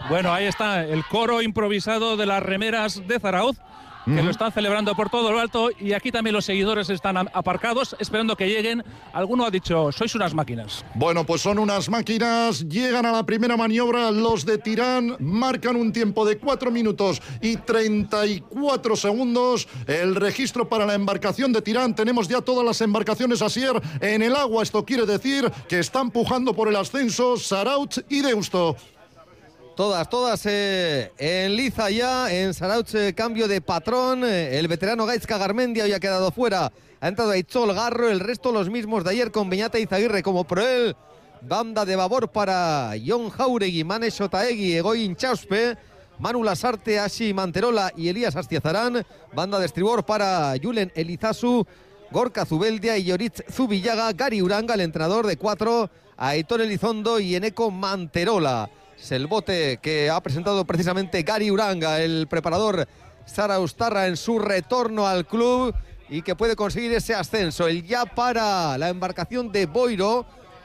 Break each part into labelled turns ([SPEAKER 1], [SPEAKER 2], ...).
[SPEAKER 1] Bueno, ahí está el coro improvisado de las remeras de Zarautz, que lo están celebrando por todo lo alto, y aquí también los seguidores están aparcados esperando que lleguen. Alguno ha dicho, sois unas máquinas.
[SPEAKER 2] Bueno, pues son unas máquinas, llegan a la primera maniobra los de Tirán, marcan un tiempo de 4 minutos y 34 segundos, el registro para la embarcación de Tirán. Tenemos ya todas las embarcaciones Asier en el agua, esto quiere decir que están pujando por el ascenso Zarautz y Deusto.
[SPEAKER 3] Todas en liza ya, en Zarautz cambio de patrón, el veterano Gaizka Garmendia hoy ha quedado fuera, ha entrado Aitzol Garro, el resto los mismos de ayer con Beñat Eizaguirre como proel, banda de babor para Jon Jauregui, Manes Otaegui, Egoin Chauspe, Manu Lasarte, Asi Manterola y Elías Astiazarán, banda de estribor para Julen Elizazu, Gorka Zubeldia y Yoritz Zubillaga, Gary Uranga, el entrenador de 4, Aitor Elizondo y Eneko Manterola. Es el bote que ha presentado precisamente Gary Uranga, el preparador zarauztarra en su retorno al club y que puede conseguir ese ascenso. El ya para la embarcación de Boiro,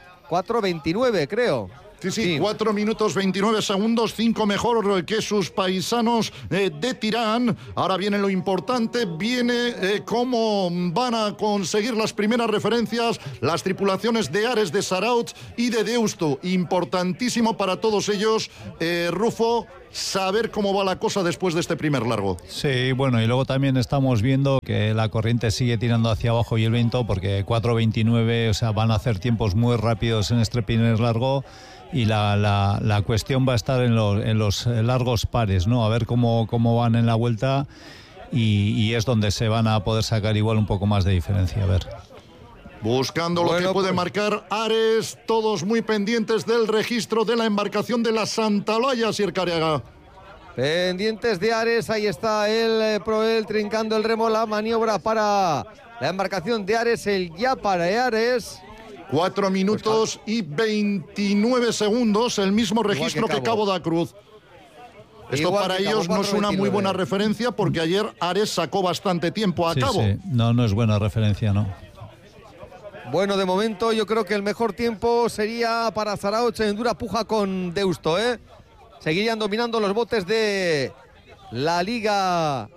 [SPEAKER 3] 4:29 creo.
[SPEAKER 2] Sí, 4 minutos 29 segundos, 5 mejor que sus paisanos de Tirán. Ahora viene lo importante, viene cómo van a conseguir las primeras referencias las tripulaciones de Ares, de Zarautz y de Deusto. Importantísimo para todos ellos, Rufo, saber cómo va la cosa después de este primer largo.
[SPEAKER 4] Sí, bueno, y luego también estamos viendo que la corriente sigue tirando hacia abajo y el viento, porque 4:29, o sea, van a hacer tiempos muy rápidos en este primer largo. Y la cuestión va a estar en los largos pares, ¿no? A ver cómo van en la vuelta y es donde se van a poder sacar igual un poco más de diferencia, a ver.
[SPEAKER 2] Buscando lo que puede marcar Ares, todos muy pendientes del registro de la embarcación de la Santa Olaya, Asier Careaga.
[SPEAKER 3] Pendientes de Ares, ahí está el proel trincando el remo, la maniobra para la embarcación de Ares, el ya para Ares.
[SPEAKER 2] 4 minutos y 29 segundos, el mismo registro que Cabo da Cruz. Esto para ellos no es una muy buena referencia porque ayer Ares sacó bastante tiempo a cabo.
[SPEAKER 4] Sí. No es buena referencia, ¿no?
[SPEAKER 3] Bueno, de momento yo creo que el mejor tiempo sería para Zarautz en dura puja con Deusto, ¿eh? Seguirían dominando los botes de la Liga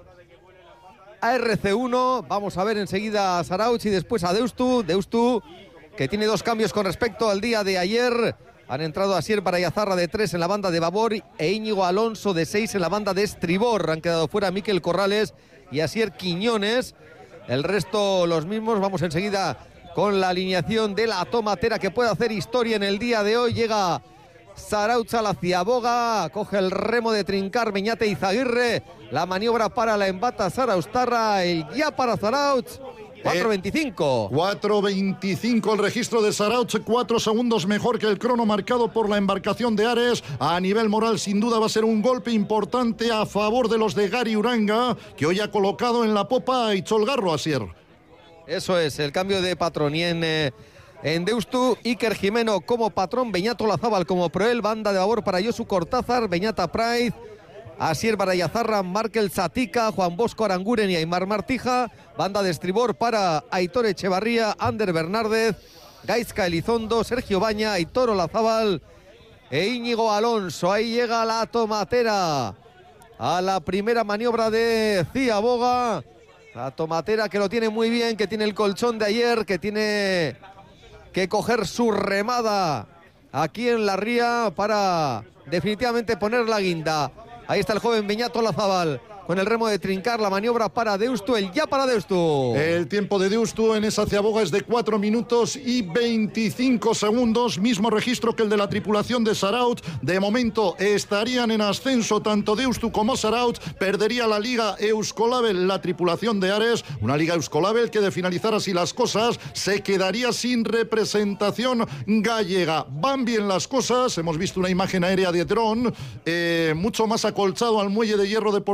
[SPEAKER 3] ARC1. Vamos a ver enseguida a Zarautz y después a Deusto. Deusto, que tiene 2 cambios con respecto al día de ayer. Han entrado Asier Barayazarra de 3 en la banda de babor e Íñigo Alonso de 6 en la banda de estribor. Han quedado fuera Miquel Corrales y Asier Quiñones. El resto los mismos. Vamos enseguida con la alineación de la tomatera que puede hacer historia en el día de hoy. Llega Zarautz a la ciaboga, coge el remo de trincar Beñat Eizaguirre. La maniobra para la embata zarauztarra, el ya para Zarautz. 4:25.
[SPEAKER 2] 4:25 el registro de Zarautz, 4 segundos mejor que el crono marcado por la embarcación de Ares. A nivel moral, sin duda, va a ser un golpe importante a favor de los de Gary Uranga, que hoy ha colocado en la popa a Aitzol Garro, Asier.
[SPEAKER 3] Eso es, el cambio de patrón. Y en Deusto, Iker Jimeno como patrón, Beñat Olazábal como proel, banda de babor para Josu Cortázar, Beñat Praiz, Asier Barayazarra, Markel Zatika, Juan Bosco Aranguren y Aimar Martija. Banda de estribor para Aitor Echevarría, Ander Bernárdez, Gaizka Elizondo, Sergio Baña, Aitor Olazábal e Íñigo Alonso. Ahí llega la tomatera a la primera maniobra de ciaboga. La tomatera que lo tiene muy bien, que tiene el colchón de ayer, que tiene que coger su remada aquí en la ría para definitivamente poner la guinda. Ahí está el joven Beñat Olazábal con el remo de trincar, la maniobra para Deusto, el ya para Deusto.
[SPEAKER 2] El tiempo de Deusto en esa ciaboga es de 4 minutos y 25 segundos, mismo registro que el de la tripulación de Zarautz. De momento estarían en ascenso tanto Deusto como Zarautz. Perdería la Liga Euskolabel la tripulación de Ares, una Liga Euskolabel que de finalizar así las cosas se quedaría sin representación gallega. Van bien las cosas, hemos visto una imagen aérea de dron, mucho más acolchado al muelle de hierro de Portugalete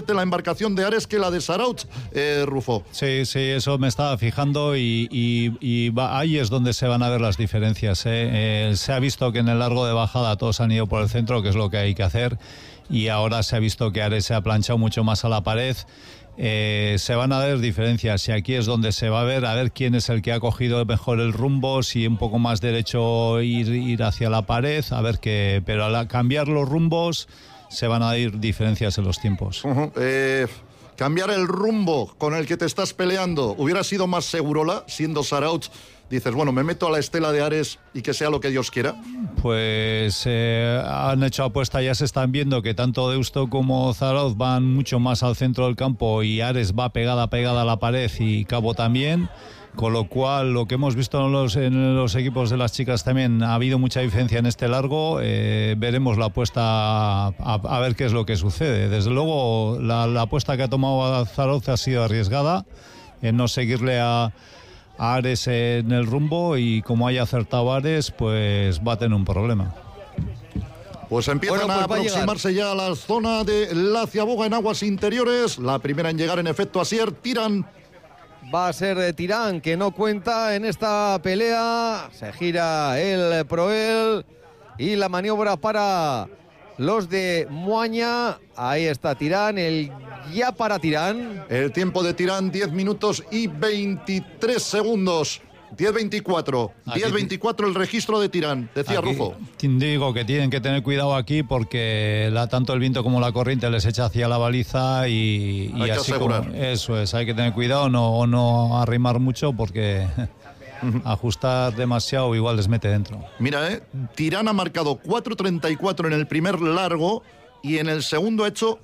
[SPEAKER 2] fuerte la embarcación de Ares que la de Saraut, Rufo.
[SPEAKER 4] Sí, eso me estaba fijando y ahí es donde se van a ver las diferencias. Se ha visto que en el largo de bajada todos han ido por el centro, que es lo que hay que hacer, y ahora se ha visto que Ares se ha planchado mucho más a la pared. Se van a ver diferencias y aquí es donde se va a ver quién es el que ha cogido mejor el rumbo, si un poco más derecho ir hacia la pared, pero al cambiar los rumbos se van a ir diferencias en los tiempos.
[SPEAKER 2] Cambiar el rumbo con el que te estás peleando, ¿hubiera sido más segurola siendo Saraut? Dices, bueno, me meto a la estela de Ares y que sea lo que Dios quiera.
[SPEAKER 4] Pues han hecho apuesta, ya se están viendo que tanto Deusto como Zarauz van mucho más al centro del campo y Ares va pegada a la pared y Cabo también, con lo cual lo que hemos visto en los equipos de las chicas también ha habido mucha diferencia en este largo. Veremos la apuesta a ver qué es lo que sucede. Desde luego la apuesta que ha tomado Zarauz ha sido arriesgada en no seguirle a Ares en el rumbo, y como haya acertado Ares, pues va a tener un problema.
[SPEAKER 2] Pues empiezan a aproximarse ya a la zona de la Ciaboga en aguas interiores. La primera en llegar, en efecto, Asier. Tirán.
[SPEAKER 3] Va a ser Tirán, que no cuenta en esta pelea. Se gira el Proel y la maniobra para los de Moaña. Ahí está Tirán, ya para Tirán.
[SPEAKER 2] El tiempo de Tirán, 10 minutos y 23 segundos. 10-24. 10-24 el registro de Tirán, decía
[SPEAKER 4] aquí,
[SPEAKER 2] Rufo.
[SPEAKER 4] Digo que tienen que tener cuidado aquí porque tanto el viento como la corriente les echa hacia la baliza y
[SPEAKER 2] hay
[SPEAKER 4] así
[SPEAKER 2] que asegurar.
[SPEAKER 4] Como, eso es, hay que tener cuidado, no arrimar mucho porque ajustar demasiado igual les mete dentro.
[SPEAKER 2] Mira, Tirán ha marcado 4.34 en el primer largo y en el segundo ha hecho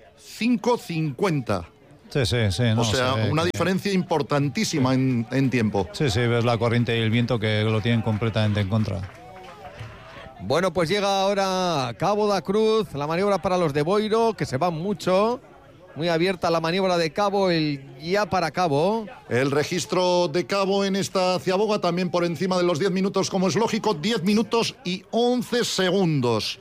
[SPEAKER 2] 5.50.
[SPEAKER 4] Sí.
[SPEAKER 2] O sea, una diferencia importantísima en tiempo.
[SPEAKER 4] Sí, ves la corriente y el viento que lo tienen completamente en contra.
[SPEAKER 3] Bueno, pues llega ahora Cabo da Cruz, la maniobra para los de Boiro, que se van mucho. Muy abierta la maniobra de Cabo, ya para Cabo.
[SPEAKER 2] El registro de Cabo en esta Ciaboga también por encima de los 10 minutos, como es lógico, 10 minutos y 11 segundos.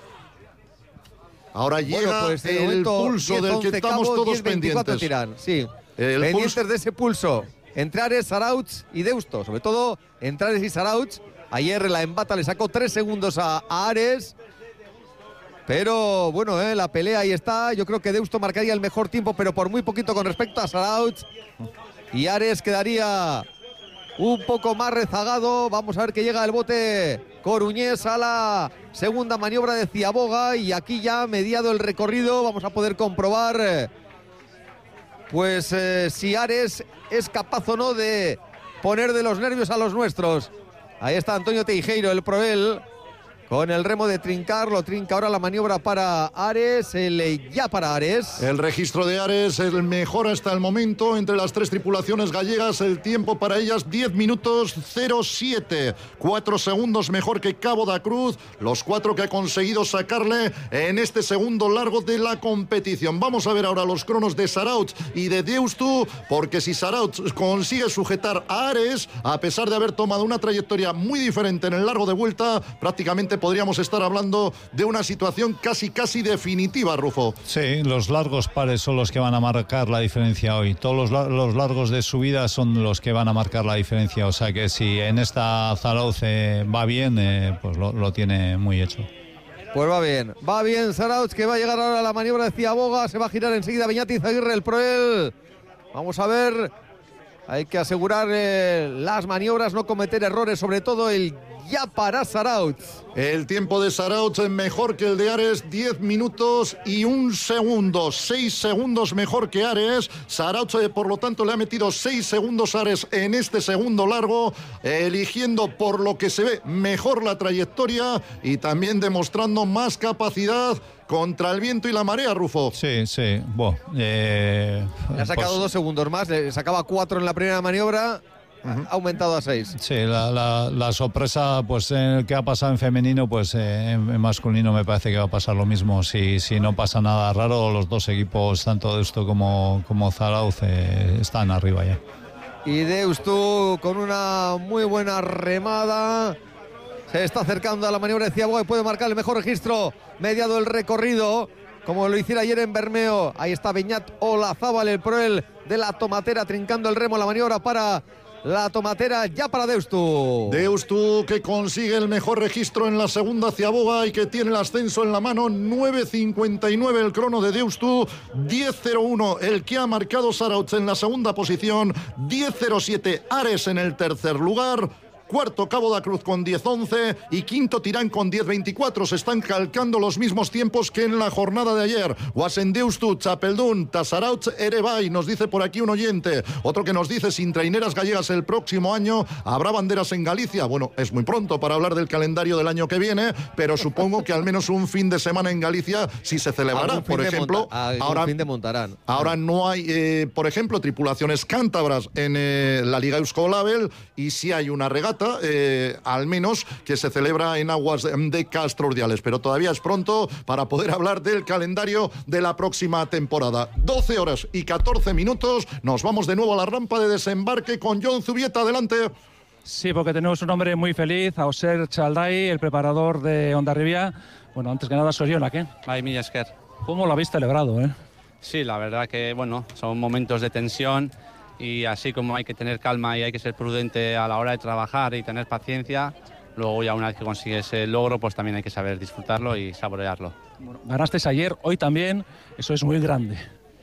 [SPEAKER 2] Ahora llega
[SPEAKER 3] pues
[SPEAKER 2] el
[SPEAKER 3] momento,
[SPEAKER 2] pulso
[SPEAKER 3] 10,
[SPEAKER 2] del que estamos
[SPEAKER 3] Cabo,
[SPEAKER 2] todos
[SPEAKER 3] 10, 24
[SPEAKER 2] pendientes.
[SPEAKER 3] Tirán, sí.
[SPEAKER 2] El
[SPEAKER 3] pendientes de ese pulso entre Ares, Sarautz y Deusto. Sobre todo entre Ares y Sarautz. Ayer la embata le sacó 3 segundos a Ares. Pero bueno, la pelea ahí está. Yo creo que Deusto marcaría el mejor tiempo, pero por muy poquito con respecto a Sarautz. Y Ares quedaría un poco más rezagado. Vamos a ver que llega el bote coruñés a la segunda maniobra de Ciaboga. Y aquí ya mediado el recorrido vamos a poder comprobar pues si Ares es capaz o no de poner de los nervios a los nuestros. Ahí está Antonio Teijeiro, el Proel, con el remo de trincar. Lo trinca ahora la maniobra para Ares, ya para Ares.
[SPEAKER 2] El registro de Ares, el mejor hasta el momento entre las tres tripulaciones gallegas. El tiempo para ellas, 10 minutos 07. 4 segundos mejor que Cabo da Cruz. Los 4 que ha conseguido sacarle en este segundo largo de la competición. Vamos a ver ahora los cronos de Saraut y de Deusto, porque si Saraut consigue sujetar a Ares, a pesar de haber tomado una trayectoria muy diferente en el largo de vuelta, prácticamente podríamos estar hablando de una situación casi definitiva, Rufo.
[SPEAKER 4] Sí, los largos pares son los que van a marcar la diferencia hoy. Todos los largos de subida son los que van a marcar la diferencia. O sea que si en esta Zarauz va bien, pues lo tiene muy hecho.
[SPEAKER 3] Pues va bien Sarauz, que va a llegar ahora a la maniobra de Ciaboga. Se va a girar enseguida Beñat Izaguirre, el Proel. Vamos a ver. Hay que asegurar las maniobras, no cometer errores, sobre todo ya para Saraut.
[SPEAKER 2] El tiempo de Saraut es mejor que el de Ares, 10 minutos y 1 segundo, 6 segundos mejor que Ares. Saraut, por lo tanto, le ha metido 6 segundos a Ares en este segundo largo, eligiendo por lo que se ve mejor la trayectoria y también demostrando más capacidad contra el viento y la marea, Rufo.
[SPEAKER 4] Sí.
[SPEAKER 3] Le ha sacado 2 segundos más, le sacaba 4 en la primera maniobra. Ha aumentado a 6.
[SPEAKER 4] Sí, la sorpresa, pues en el que ha pasado en femenino, pues en masculino me parece que va a pasar lo mismo. Si no pasa nada raro, los dos equipos, tanto Deusto como Zarauz, están arriba ya.
[SPEAKER 3] Y Deusto con una muy buena remada. Se está acercando a la maniobra de Ciaboga y puede marcar el mejor registro mediado el recorrido. como lo hiciera ayer en Bermeo. Ahí está Beñat Olazábal, el Proel de la Tomatera, trincando el remo, la maniobra para la Tomatera, ya para Deustu.
[SPEAKER 2] Deustu, que consigue el mejor registro en la segunda ciaboga y que tiene el ascenso en la mano. 9.59 el crono de Deustu, 10.01 el que ha marcado Zarautz en la segunda posición, 10.07 Ares en el tercer lugar. Cuarto Cabo da Cruz con 10.11 y quinto Tirán con 10.24. Se están calcando los mismos tiempos que en la jornada de ayer. Guasendeustu, Chapeldún, Zarautz, Erebay, nos dice por aquí un oyente. Otro que nos dice, sin traineras gallegas el próximo año, ¿habrá banderas en Galicia? Bueno, es muy pronto para hablar del calendario del año que viene, pero supongo que al menos un fin de semana en Galicia sí se celebrará. Por ejemplo,
[SPEAKER 3] ahora fin de montarán.
[SPEAKER 2] Ahora no hay, por ejemplo, tripulaciones cántabras en la Liga Euskolabel, y sí hay una regata, al menos que se celebra en aguas de Castro Urdiales, pero todavía es pronto para poder hablar del calendario de la próxima temporada. 12 horas y 14 minutos, nos vamos de nuevo a la rampa de desembarque con Jon Zubieta. Adelante.
[SPEAKER 1] Sí, porque tenemos un hombre muy feliz, a Oser Chalday, el preparador de Hondarribia. Bueno, antes que nada, Sorionak, ¿eh?
[SPEAKER 5] Ay, mi esker.
[SPEAKER 1] ¿Cómo lo habéis celebrado, eh?
[SPEAKER 5] Sí, la verdad que, bueno, son momentos de tensión y así como hay que tener calma y hay que ser prudente a la hora de trabajar y tener paciencia, luego ya una vez que consigues el logro, pues también hay que saber disfrutarlo y saborearlo.
[SPEAKER 1] Bueno, ganasteis ayer, hoy también, eso es muy grande.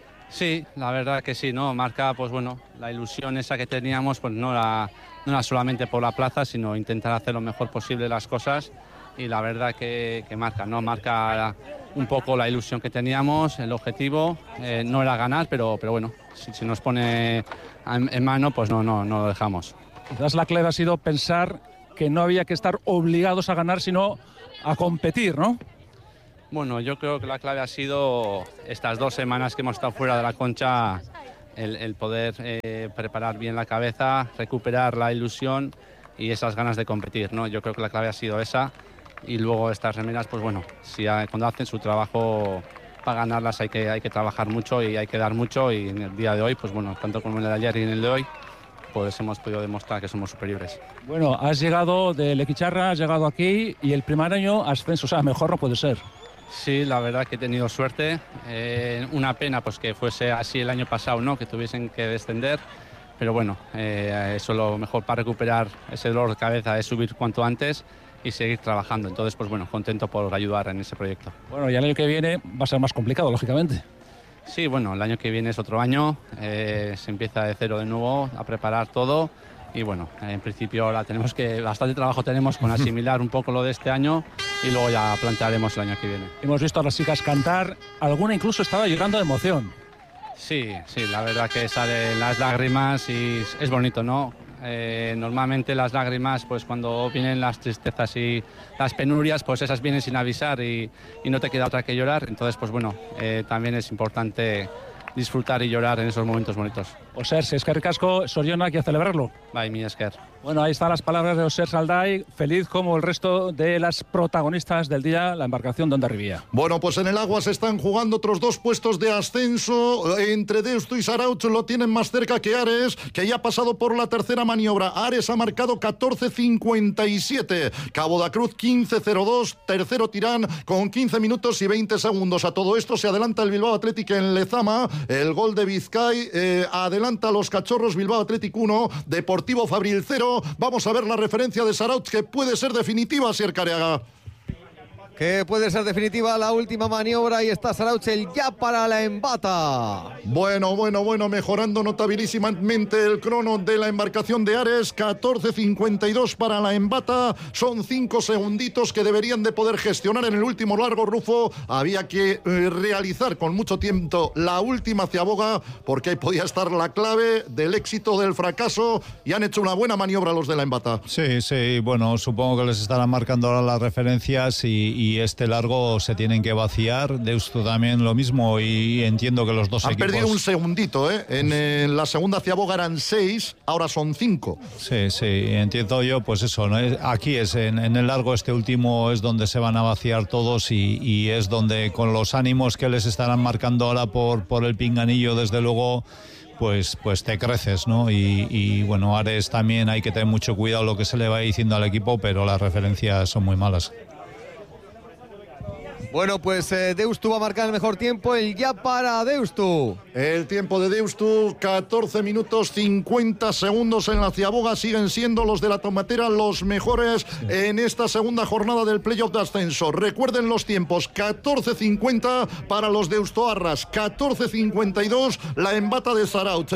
[SPEAKER 5] Sí, la verdad que sí, ¿no? Marca, pues bueno, la ilusión esa que teníamos, pues no era solamente por la plaza, sino intentar hacer lo mejor posible las cosas, y la verdad que marca, ¿no? Marca un poco la ilusión que teníamos, el objetivo, no era ganar, pero bueno, si nos pone en mano, pues no lo dejamos.
[SPEAKER 1] Quizás la clave ha sido pensar que no había que estar obligados a ganar, sino a competir, ¿no?
[SPEAKER 5] Bueno, yo creo que la clave ha sido estas 2 semanas que hemos estado fuera de la Concha, el poder preparar bien la cabeza, recuperar la ilusión y esas ganas de competir, ¿no? Yo creo que la clave ha sido esa, y luego estas remeras, pues bueno, cuando hacen su trabajo para ganarlas hay que trabajar mucho y hay que dar mucho, y en el día de hoy, pues bueno, tanto como en el de ayer y en el de hoy, pues hemos podido demostrar que somos superiores.
[SPEAKER 1] Bueno, has llegado del Equicharra, has llegado aquí y el primer año ascenso, o sea, mejor no puede ser.
[SPEAKER 5] Sí, la verdad que he tenido suerte. Una pena pues que fuese así el año pasado, ¿no? Que tuviesen que descender. Pero bueno, eso lo mejor para recuperar ese dolor de cabeza es subir cuanto antes y seguir trabajando. Entonces, pues bueno, contento por ayudar en ese proyecto.
[SPEAKER 1] Bueno, y el año que viene va a ser más complicado, lógicamente.
[SPEAKER 5] Sí, bueno, el año que viene es otro año. Se empieza de cero de nuevo a preparar todo. Y bueno, en principio ahora bastante trabajo tenemos con asimilar un poco lo de este año, y luego ya plantearemos el año que viene.
[SPEAKER 1] Hemos visto a las chicas cantar, alguna incluso estaba llorando de emoción.
[SPEAKER 5] Sí, la verdad que salen las lágrimas y es bonito, ¿no? Normalmente las lágrimas, pues cuando vienen las tristezas y las penurias, pues esas vienen sin avisar y no te queda otra que llorar. Entonces, pues bueno, también es importante disfrutar y llorar en esos momentos bonitos.
[SPEAKER 1] Oser, eskerrik asko, Sorionak, y a celebrarlo.
[SPEAKER 5] Bye, mi esker.
[SPEAKER 1] Bueno, ahí están las palabras de Oser Chalday, feliz como el resto de las protagonistas del día, la embarcación de Hondarribia.
[SPEAKER 2] Bueno, pues en el agua se están jugando otros 2 puestos de ascenso. Entre Deustu y Zarautz lo tienen más cerca que Ares, que ya ha pasado por la tercera maniobra. Ares ha marcado 14.57, Cabo da Cruz 15.02, tercero Tirán con 15 minutos y 20 segundos. A todo esto se adelanta el Bilbao Athletic en Lezama, el gol de Vizcay adelanta a los Cachorros. Bilbao Athletic 1, Deportivo Fabril 0. Vamos a ver la referencia de Zarautz, que puede ser definitiva, Asier Careaga.
[SPEAKER 3] Que puede ser definitiva la última maniobra, y está Zarautz ya para la embata.
[SPEAKER 2] Bueno, mejorando notabilísimamente el crono de la embarcación de Ares, 14.52 para la embata, son 5 segunditos que deberían de poder gestionar en el último largo. Rufo, había que realizar con mucho tiempo la última ciaboga, porque ahí podía estar la clave del éxito o del fracaso, y han hecho una buena maniobra los de la embata.
[SPEAKER 4] Sí, bueno, supongo que les estarán marcando ahora las referencias y este largo se tienen que vaciar. Deustu también lo mismo, y entiendo que los dos
[SPEAKER 2] han
[SPEAKER 4] equipos...
[SPEAKER 2] perdido un segundito, ¿eh? En la segunda ciaboga eran 6, ahora son 5.
[SPEAKER 4] Sí, entiendo yo, pues eso, ¿no? Aquí es en el largo, este último es donde se van a vaciar todos, y es donde, con los ánimos que les estarán marcando ahora por el pinganillo, desde luego, pues te creces, ¿no? Y bueno, Ares también hay que tener mucho cuidado lo que se le va diciendo al equipo, pero las referencias son muy malas.
[SPEAKER 3] Bueno, pues Deustu va a marcar el mejor tiempo, el ya para Deustu.
[SPEAKER 2] El tiempo de Deustu, 14 minutos 50 segundos en la Ciaboga. Siguen siendo los de la Tomatera los mejores en esta segunda jornada del playoff de ascenso. Recuerden los tiempos, 14.50 para los deustoarras, 14.52 la Embata de Zarautz,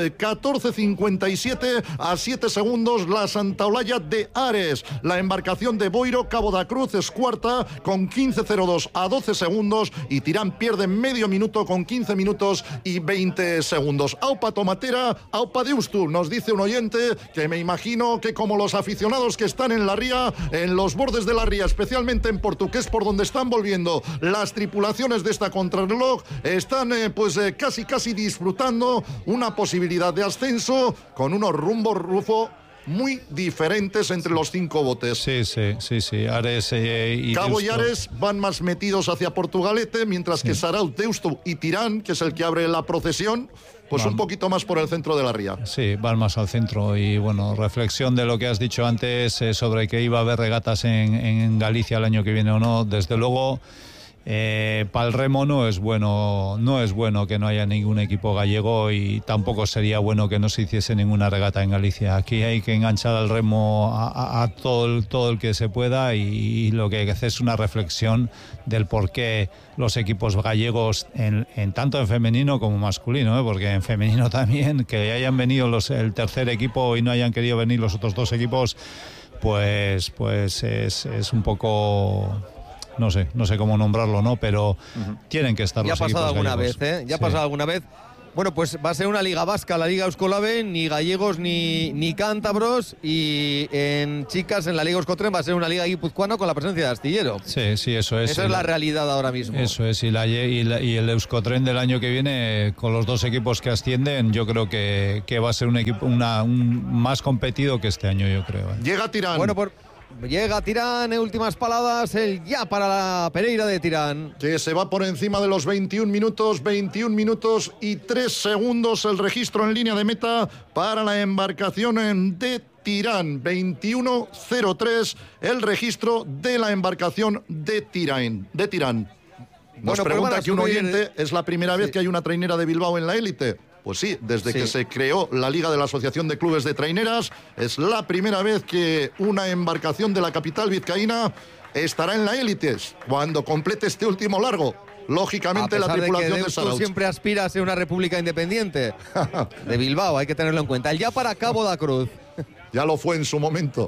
[SPEAKER 2] 14.57 a 7 segundos la Santa Olalla de Ares. La embarcación de Boiro, Cabo da Cruz, es cuarta con 15.02 a 12 segundos y Tirán pierde medio minuto con 15 minutos y 20 segundos. Aupa Tomatera, Aupa Deustu, nos dice un oyente que me imagino que como los aficionados que están en la ría, en los bordes de la ría, especialmente en Portu, que es por donde están volviendo las tripulaciones de esta contrarreloj, están casi disfrutando una posibilidad de ascenso con unos rumbos, Rufo, muy diferentes entre los 5 botes.
[SPEAKER 4] Sí. Ares y
[SPEAKER 2] Cabo
[SPEAKER 4] Deusto.
[SPEAKER 2] y Ares van más metidos hacia Portugalete, mientras que Zarautz, Deusto y Tirán, que es el que abre la procesión, pues un poquito más por el centro de la ría.
[SPEAKER 4] Sí, van más al centro. Y bueno, reflexión de lo que has dicho antes sobre que iba a haber regatas en Galicia el año que viene o no. Desde luego, para el remo no es bueno que no haya ningún equipo gallego, y tampoco sería bueno que no se hiciese ninguna regata en Galicia. Aquí hay que enganchar al remo a todo el que se pueda, y lo que hace es una reflexión del por qué los equipos gallegos tanto en femenino como masculino, porque en femenino también, que hayan venido el tercer equipo y no hayan querido venir los otros 2 equipos, pues es un poco... No sé cómo nombrarlo, ¿no? Pero tienen que estar los equipos gallegos.
[SPEAKER 3] Ya ha pasado alguna vez. Bueno, pues va a ser una liga vasca, la Liga Euskolave, ni gallegos ni cántabros, y en chicas, en la Liga Euskotren, va a ser una liga guipuzcoana con la presencia de Astillero.
[SPEAKER 4] Sí, eso es.
[SPEAKER 3] Esa es la realidad ahora mismo.
[SPEAKER 4] Eso es, y el Euskotren del año que viene, con los 2 equipos que ascienden, yo creo que va a ser un equipo más competido que este año, yo creo.
[SPEAKER 2] Llega Tirán.
[SPEAKER 3] Bueno, llega Tirán, en últimas palabras, el ya para la Pereira de Tirán.
[SPEAKER 2] Que se va por encima de los 21 minutos y 3 segundos el registro en línea de meta para la embarcación de Tirán. 21.03 el registro de la embarcación de Tirán. Nos pregunta aquí un oyente, ¿es la primera vez que hay una trainera de Bilbao en la élite? Pues sí, desde que se creó la Liga de la Asociación de Clubes de Traineras, es la primera vez que una embarcación de la capital vizcaína estará en la élite. Cuando complete este último largo, lógicamente la tripulación de Zarautz
[SPEAKER 3] siempre aspira a ser una república independiente de Bilbao, hay que tenerlo en cuenta. El ya para Cabo da Cruz.
[SPEAKER 2] Ya lo fue en su momento.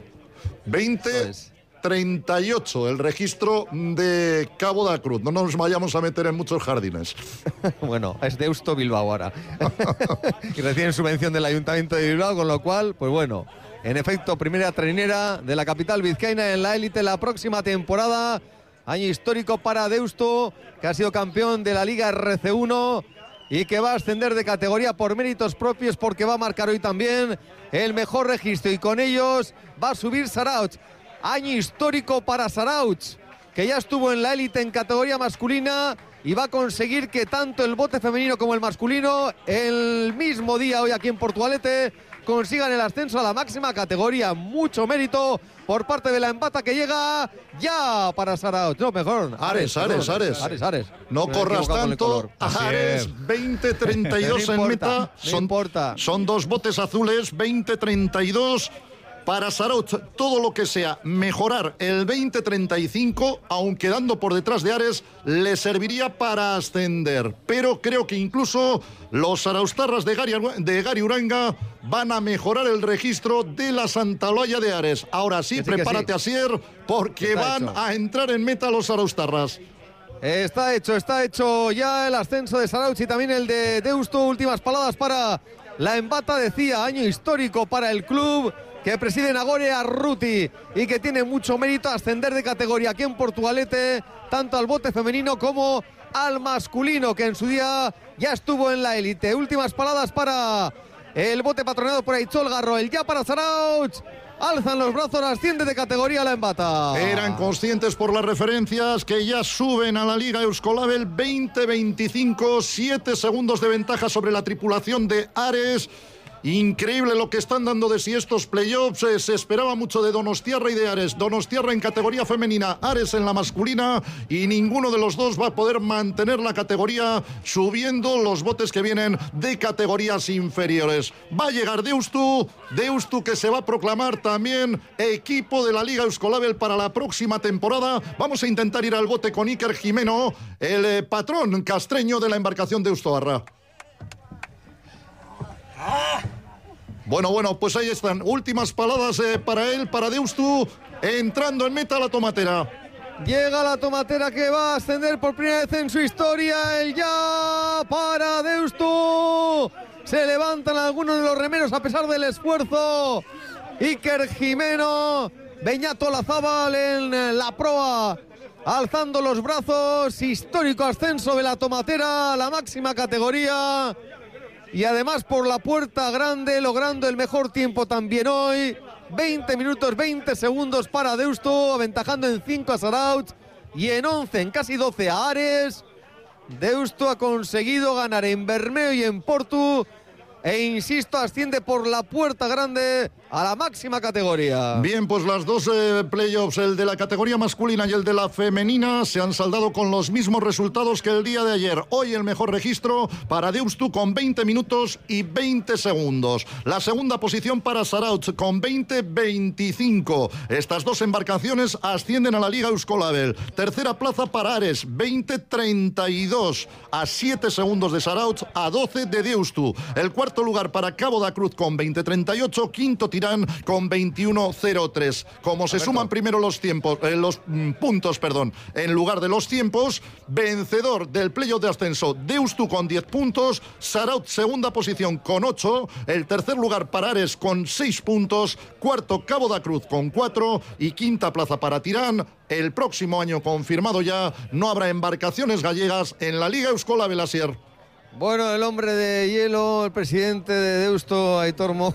[SPEAKER 2] 20.38 el registro de Cabo da Cruz. No nos vayamos a meter en muchos jardines.
[SPEAKER 3] Bueno, es Deusto Bilbao ahora. Y reciben subvención del Ayuntamiento de Bilbao, con lo cual, pues bueno, en efecto, primera trainera de la capital vizcaína en la élite la próxima temporada. Año histórico para Deusto, que ha sido campeón de la Liga RC1 y que va a ascender de categoría por méritos propios, porque va a marcar hoy también el mejor registro, y con ellos va a subir Zarautz. Año histórico para Zarautz, que ya estuvo en la élite en categoría masculina y va a conseguir que tanto el bote femenino como el masculino, el mismo día hoy aquí en Portugalete, consigan el ascenso a la máxima categoría. Mucho mérito por parte de la Embata, que llega ya para Zarautz. No, mejor.
[SPEAKER 2] Ares. No corras tanto. Ares, 20.32 en meta. Son 2 botes azules, 20.32. Para Zarautz, todo lo que sea mejorar el 20.35, aun quedando por detrás de Ares, le serviría para ascender. Pero creo que incluso los zarauztarras de Gari Uranga van a mejorar el registro de la Santa Olalla de Ares. Ahora sí, prepárate, Asier, porque van a entrar en meta los zarauztarras.
[SPEAKER 3] Está hecho ya el ascenso de Zarautz y también el de Deusto. Últimas palabras para la Embata, decía, año histórico para el club que preside Nagore Arruti y que tiene mucho mérito ascender de categoría aquí en Portugalete, tanto al bote femenino como al masculino, que en su día ya estuvo en la élite. Últimas palabras para el bote patrocinado por Aichol Garro, el ya para Zarautz. Alzan los brazos, asciende de categoría la Embata.
[SPEAKER 2] Eran conscientes por las referencias que ya suben a la Liga Euskolabel 20-25, 7 segundos de ventaja sobre la tripulación de Ares. Increíble lo que están dando de sí estos playoffs. Se esperaba mucho de Donostiarra y de Ares. Donostiarra en categoría femenina, Ares en la masculina, y ninguno de los dos va a poder mantener la categoría subiendo los botes que vienen de categorías inferiores. Va a llegar Deustu que se va a proclamar también equipo de la Liga Euskolabel para la próxima temporada. Vamos a intentar ir al bote con Iker Jimeno, el patrón castreño de la embarcación Deustoarra. Bueno, pues ahí están. Últimas palabras para él, para Deustu, entrando en meta la tomatera.
[SPEAKER 3] Llega la tomatera que va a ascender por primera vez en su historia. El ya para Deustu. Se levantan algunos de los remeros a pesar del esfuerzo. Iker Jimeno, Beñato Olazábal en la proa, alzando los brazos. Histórico ascenso de la tomatera a la máxima categoría. Y además por la puerta grande, logrando el mejor tiempo también hoy. 20 minutos, 20 segundos para Deustu, aventajando en 5 a Zarautz y en 11, en casi 12 a Ares. Deustu ha conseguido ganar en Bermeo y en Portu. E insisto, asciende por la puerta grande a la máxima categoría.
[SPEAKER 2] Bien, pues las dos playoffs, el de la categoría masculina y el de la femenina, se han saldado con los mismos resultados que el día de ayer. Hoy el mejor registro para Deustu con 20 minutos y 20 segundos. La segunda posición para Zarautz con 20-25. Estas dos embarcaciones ascienden a la Liga Euskolabel. Tercera plaza para Ares, 20-32, a 7 segundos de Zarautz, a 12 de Deustu. El cuarto lugar para Cabo da Cruz con 20-38, quinto Tirán con 21-03. Como se suman primero los tiempos, los puntos, en lugar de los tiempos, vencedor del playoff de ascenso Deustu con 10 puntos, Zarautz segunda posición con 8, el tercer lugar para Ares con 6 puntos, cuarto Cabo da Cruz con 4 y quinta plaza para Tirán. El próximo año confirmado ya no habrá embarcaciones gallegas en la Liga Euskolabel, Asier.
[SPEAKER 3] Bueno, el hombre de hielo, el presidente de Deustu, Aitor Mojo,